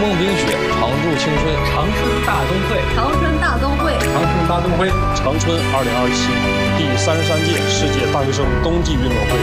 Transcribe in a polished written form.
梦冰雪，常驻青春， 长春大冬会， 长春大冬会， 长春大冬会， 长春2027第33届世界大学生冬季运动会